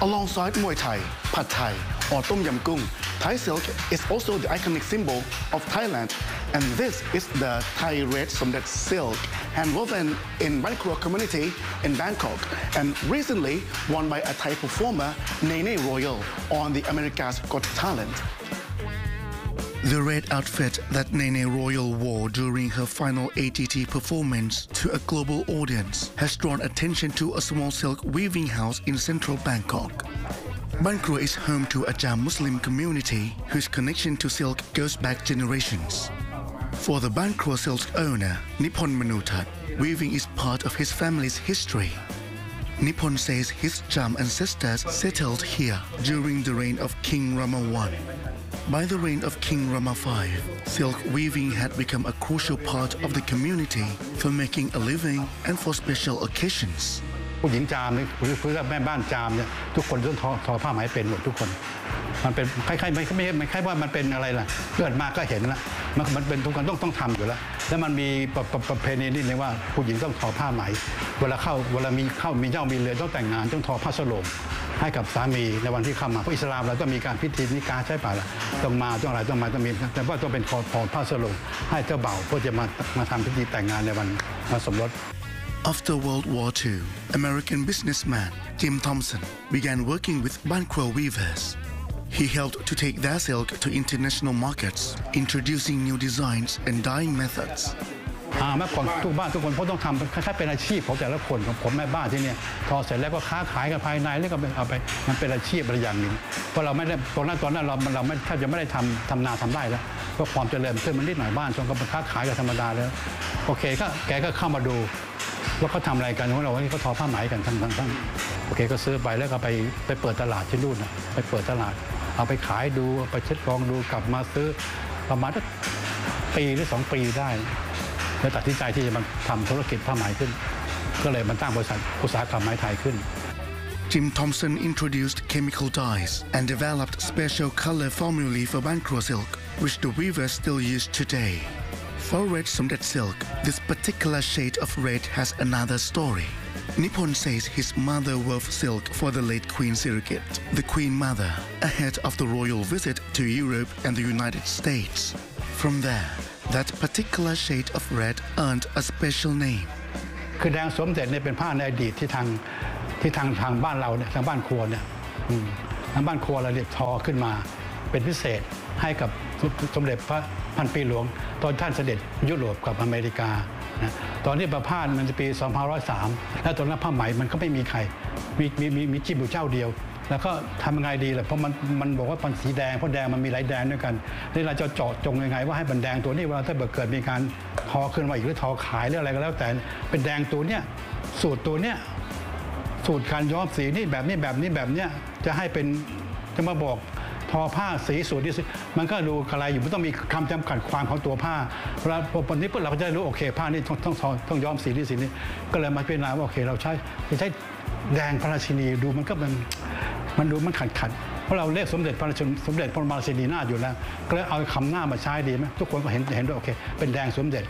Alongside Muay Thai, Pad Thai, or Tom Yam Goong, Thai silk is also the iconic symbol of Thailand, and this is the Thai red Somdet silk, handwoven in Ban Krua community in Bangkok, and recently worn by a Thai performer, Nene Royal, on the America's Got Talent. The red outfit that Nene Royal wore during her final ATT performance to a global audience has drawn attention to a small silk weaving house in central Bangkok. Ban Krua is home to a Cham Muslim community whose connection to silk goes back generations. For the Ban Krua silk owner, Nippon Manutat, weaving is part of his family's history. Nippon says his Cham ancestors settled here during the reign of King Rama I. By the reign of King Rama V, silk weaving had become a crucial part of the community for making a living and for special occasions. ผู้หญิงจามนี่หรือแม่บ้านจามเนี่ยทุกคนต้องทอผ้าไหมเป็นหมดทุกคนมันเป็นคล้ายๆไม่คล้ายว่ามันเป็นอะไรล่ะเกิดมาก็เห็นแล้วมันเป็นทุกคนต้องทำอยู่แล้วแล้วมันมีประเพณีนิดนึงว่าผู้หญิงต้องทอผ้าไหมเวลามีเจ้ามีเรือนต้องแต่งงานต้องทอผ้าสโลงให้กับสามีในวันที่เข้ามาเพราะอิสลามเราต้องมีการพิธีนิกาใช่ป่ะล่ะต้องมาต้องมีแต่ว่าต้องเป็นคอผ้าสโลงให้เจ้าบ่าวเพื่อจะมาทำพิธีแต่งงานในวันสมรส After World War II, American businessman Jim Thompson began working with Ban Krua weavers. He helped to take their silk to international markets, introducing new designs and dyeing methods. เมื่อก่อนทุกบ้านทุกคนเขาต้องทำคล้ายๆเป็นอาชีพของแต่ละคนของผมแม่บ้านที่เนี่ยทอเสร็จแล้วก็ค้าขายกันภายในแล้วก็เอาไปมันเป็นอาชีพอะไรอย่างหนึ่งเพราะเราไม่ได้ตอนนั้นเราไม่ถ้าจะไม่ได้ทำนาทำไร่แล้วก็ความเจริญขึ้นมันนิดหน่อยบ้านจนก็ค้าขายกันธรรมดาแล้วโอเคก็แกก็เข้ามาดูว่าเขาทำอะไรกันของเราที่เขาทอผ้าไหมกันทั้งโอเคก็ซื้อไปแล้วก็ไปเปิดตลาดที่นู่นนะไปเปิดตลาดเอาไปขายดูไปเช็ดกองดูกลับมาซื้อประมาณปีหรือ2 ปีได้แล้วตัดสินใจที่จะมาทำธุรกิจผ้าไหมขึ้นก็เลยมาตั้งบริษัทอุตสาหกรรมไหมไทยขึ้น Jim Thompson introduced chemical dyes and developed special color formulae for Ban Krua silk, which the weavers still use today. For red Somdet silk, this particular shade of red has another story. Nippon says his mother wove silk for the late Queen Sirikit, the Queen Mother, ahead of the royal visit to Europe and the United States. From there, that particular shade of red earned a special name. คือแดงสมเด็จเนี่ยเป็นผ้าในอดีตที่ทางบ้านเราเนี่ยทางบ้านครัวเนี่ยทางบ้านครัวเราเนี่ยทอขึ้นมาเป็นพิเศษให้กับสมเด็จพระพันปีหลวงตอนท่านเสด็จยุโรปกับอเมริกานะตอนนี้ประพาสมันจะปี2503แล้วตอนนั้นผ้าไหมมันก็ไม่มีใครมีจิ้มอยู่เจ้าเดียวแล้วก็ทำยังไงดีล่ะเพราะมันบอกว่าเป็นสีแดงเพราะแดงมันมีหลายแดงด้วยกันนี่เราจะเจาะจงยังไงว่าให้เป็นแดงตัวนี้ว่าถ้าเกิดมีการทอขึ้นมาอีกหรือทอขายหรืออะไรก็แล้วแต่เป็นแดงตัวเนี้ยสูตรตัวเนี้ยสูตรการย้อมสีนี่แบบนี้จะให้เป็นจะมาบอกทอผ้าสีสูตรนี้มันก็ดูอะไรอยู่มันต้องมีคำจำกัดความของตัวผ้าเวลาวันนี้เราก็จะรู้โอเคผ้านี่ต้องย้อมสีนี้ก็เลยมาพิจารณาว่าโอเคเราใช้แดงพระราชินีดูมันก็มันดูมันขัดเพราะเราเรียกสมเด็จพระราชินีนาถอยู่แล้วก็เลยเอาคำหน้ามาใช้ดีไหมทุกคนก็เห็นด้วยโอเคเป็นแดงสมเด็จ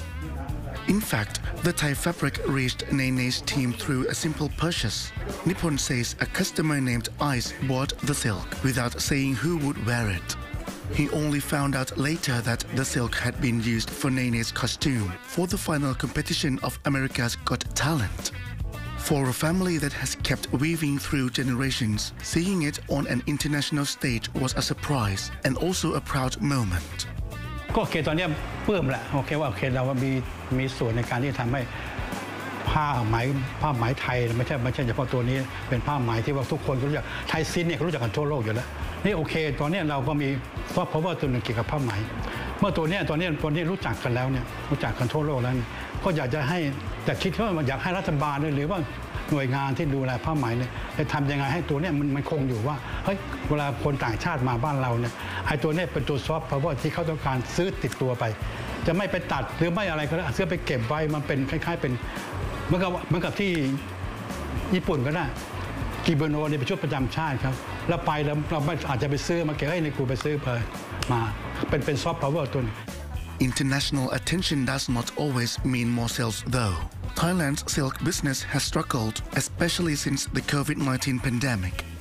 In fact, the Thai fabric reached Nene's team through a simple purchase. Nippon says a customer named Ice bought the silk without saying who would wear it. He only found out later that the silk had been used for Nene's costume for the final competition of America's Got Talent. For a family that has kept weaving through generations, seeing it on an international stage was a surprise and also a proud moment. ก็โอเคตอนนี้เพิ่มแหละโอเคว่าโอเคเรามีส่วนในการที่ทำให้ผ้าไหมไทยไม่ใช่เฉพาะตัวนี้เป็นผ้าไหมที่ว่าทุกคนรู้จักไทยซินเนี่ยรู้จักกันทั่วโลกอยู่แล้วนี่โอเคตอนนี้เราก็มีซอฟต์พาวเวอร์ตัวหนึ่งเกี่ยวกับผ้าไหมเมื่อตัวนี้รู้จักกันแล้วเนี่ยรู้จักกันทั่วโลกแล้วก็อยากจะให้แต่คิดว่าอยากให้รัฐบาลหรือว่าหน่วยงานที่ดูแลผ้าไหมเนี่ยจะทำยังไงให้ตัวนี้มันคงอยู่ว่าเฮ้ยเวลาคนต่างชาติมาบ้านเราเนี่ยไอ้ตัวนี้เป็นตัวซอฟต์พาวเวอร์ที่เขาต้องการซื้อติดตัวไปจะไม่ไปตัดหรือไม่อะไรก็ได้ซื้อไปเก็บไว้มันเป็นคล้ายๆเป็นเหมือนกับที่ญี่ปุ่นก็ได้กิโมโนเนี่ยเป็นชุดประจำชาติครับแล้วไปแล้วเราอาจจะไปซื้อมาเก็บในกูไปซื้อมาเป็นซอฟต์พาวเวอร์ตัวนี้ International attention does not always mean more sales though. Thailand's silk business has struggled, especially since the COVID-19 pandemic,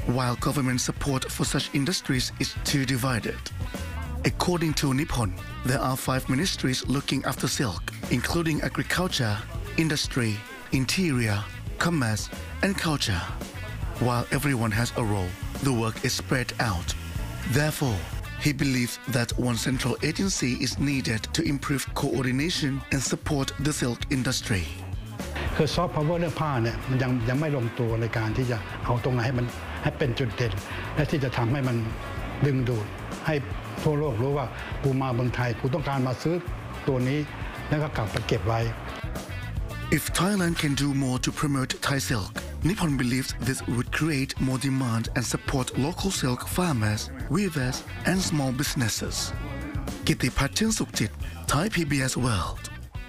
while government support for such industries is too divided. According to Nippon, there are 5 ministries looking after silk, including agriculture, industry, interior, commerce, and culture. While everyone has a role, the work is spread out. Therefore, he believes that one central agency is needed to improve coordination and support the silk industry. คือซอฟต์พาวเวอร์เรื่องผ้าเนี่ยมันยังไม่ลงตัวในการที่จะเอาตรงไหนให้เป็นจุดเด่นและที่จะทำให้มันดึงดูดให้ทั่วโลกรู้ว่ากูมาเมืองไทยกูต้องการมาซื้อตัวนี้แล้วก็กลับไปเก็บไว้ If Thailand can do more to promote Thai silk, Nippon believes this would create more demand and support local silk farmers, weavers, and small businesses. Kittipat Sukjit, Thai PBS World.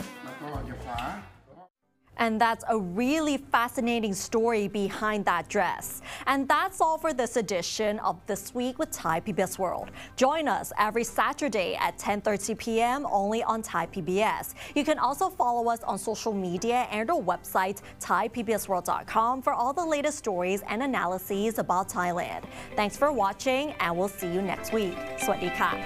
And that's a really fascinating story behind that dress. And that's all for this edition of This Week with Thai PBS World. Join us every Saturday at 10:30 p.m. only on Thai PBS. You can also follow us on social media and our website, thaipbsworld.com, for all the latest stories and analyses about Thailand. Thanks for watching, and we'll see you next week. สวัสดีค่ะ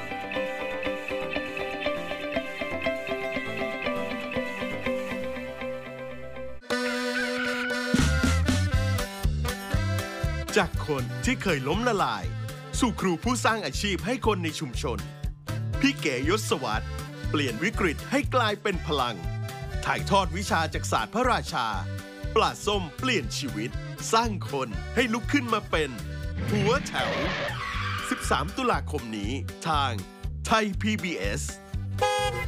จากคนที่เคยล้มละลายสู่ครูผู้สร้างอาชีพให้คนในชุมชนพี่เก๋ยศวัฒน์เปลี่ยนวิกฤตให้กลายเป็นพลังถ่ายทอดวิชาจากศาสตร์พระราชาปลาส้มเปลี่ยนชีวิตสร้างคนให้ลุกขึ้นมาเป็นหัวแถว13 ตุลาคมนี้ทางไทย PBS